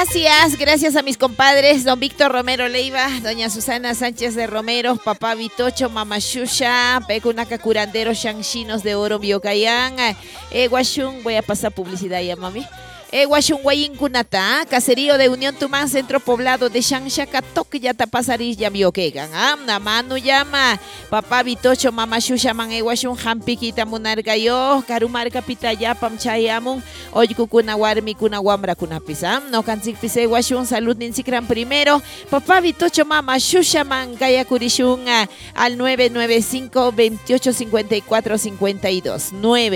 Gracias a mis compadres, don Víctor Romero Leiva, doña Susana Sánchez de Romero, papá Vitocho, mamá Shusha, Pecunaca Curandero, Shanxinos de Oro, Biocayán, Guashun, voy a pasar publicidad ya, mami. Guashun Guayin Kunata, caserío de Unión Tumán, centro poblado de Shanshaca, Toque Yata Pasariz, Yamioquegan, Namanu Llama, papá Vitocho, mamá Shusha, man Guashun, Hampiquita Munargayo, Karumar Capitaya, Pamchayamun, Oyukuna Warmi, Kuna Wambra, Kuna Pisam, no Kansik Pise Guashun, salud Ninsikran primero, papá Vitocho, mamá Shusha, man Gaya Kurishun, al 995-2854-52,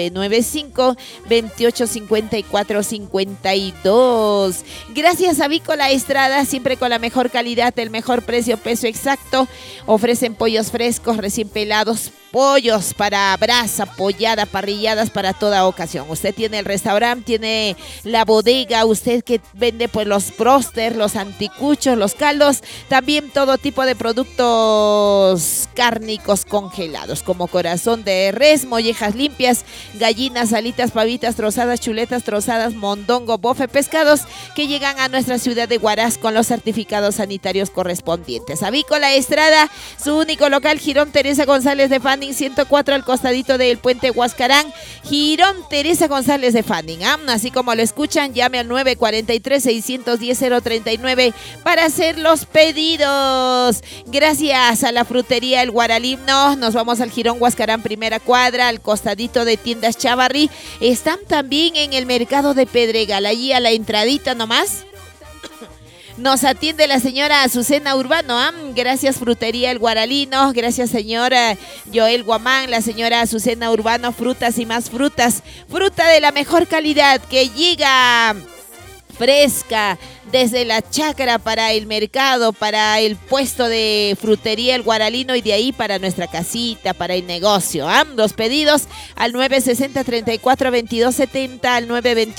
995-2854-52. Gracias a Vícola Estrada, siempre con la mejor calidad, el mejor precio, peso exacto. Ofrecen pollos frescos, recién pelados, pollos para brasa, pollada, parrilladas para toda ocasión. Usted tiene el restaurante, tiene la bodega, usted que vende pues los próster, los anticuchos, los caldos, también todo tipo de productos cárnicos congelados, como corazón de res, mollejas limpias, gallinas, alitas, pavitas, trozadas, chuletas, trozadas, mondongo, bofe, pescados que llegan a nuestra ciudad de Huaraz con los certificados sanitarios correspondientes. Avícola Estrada, su único local, Girón Teresa González de Fanning 104 al costadito del puente Huascarán, Girón Teresa González de Fanning, así como lo escuchan, llame al 943-610-039 para hacer los pedidos. Gracias a la frutería El Guaralimno, nos vamos al Girón Huascarán, primera cuadra, al costadito de Tiendas Chavarri. Están también en el mercado de Pedregal, allí a la entradita nomás. Nos atiende la señora Azucena Urbano, gracias Frutería El Guaralino, gracias señora Joel Guamán, la señora Azucena Urbano, frutas y más frutas, fruta de la mejor calidad que llega fresca desde la chacra para el mercado, para el puesto de Frutería El Guaralino y de ahí para nuestra casita, para el negocio. Los pedidos al 960-34-2270, al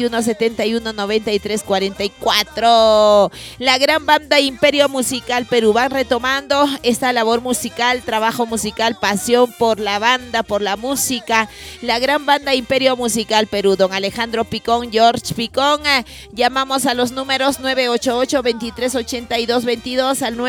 921-71-93-44. La gran banda Imperio Musical Perú van retomando esta labor musical, trabajo musical, pasión por la banda, por la música. La gran banda Imperio Musical Perú, don Alejandro Picón, George Picón, llamamos a los números 988-2382-22 al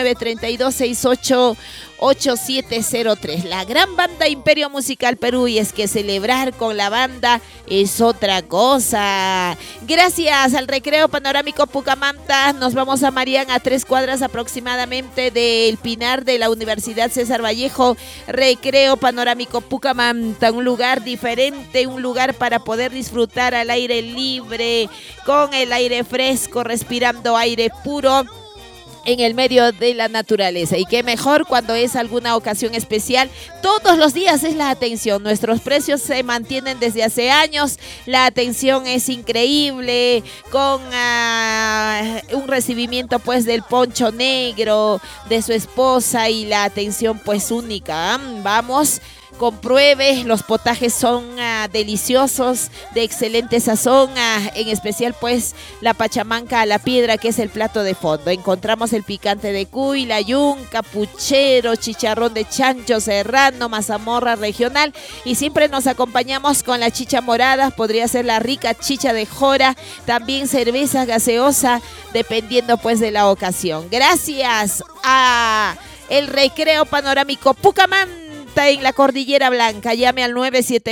932-68-8703. La gran banda Imperio Musical Perú, y es que celebrar con la banda es otra cosa. Gracias al Recreo Panorámico Pucamanta, nos vamos a Marián, a 3 cuadras aproximadamente del Pinar de la Universidad César Vallejo. Recreo Panorámico Pucamanta, un lugar diferente, un lugar para poder disfrutar al aire libre, con el aire fresco, respirando aire puro en el medio de la naturaleza. Y qué mejor cuando es alguna ocasión especial. Todos los días es la atención. Nuestros precios se mantienen desde hace años. La atención es increíble, con un recibimiento pues del poncho negro de su esposa y la atención pues única. Vamos, compruebe, los potajes son deliciosos, de excelente sazón, en especial pues la pachamanca a la piedra, que es el plato de fondo. Encontramos el picante de cuy, la yunca, puchero, chicharrón de chancho serrano, mazamorra regional, y siempre nos acompañamos con la chicha morada, podría ser la rica chicha de jora, también cerveza gaseosa, dependiendo pues de la ocasión. Gracias a el Recreo Panorámico Pucamán en la Cordillera Blanca. Llame al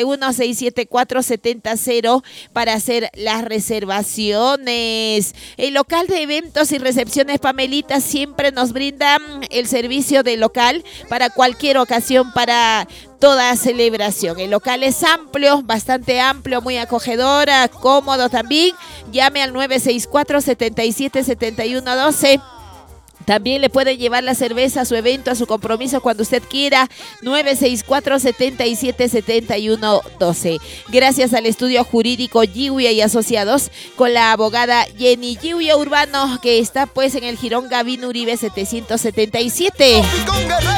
971-674-700 para hacer las reservaciones. El local de eventos y recepciones Pamelita siempre nos brinda el servicio de local para cualquier ocasión, para toda celebración. El local es amplio, bastante amplio, muy acogedora, cómodo también. Llame al 964-777112. También le pueden llevar la cerveza a su evento, a su compromiso, cuando usted quiera. 964-777112. Gracias al estudio jurídico Giuya y Asociados, con la abogada Jenny Giuya Urbano, que está pues en el Girón Gavino Uribe 777.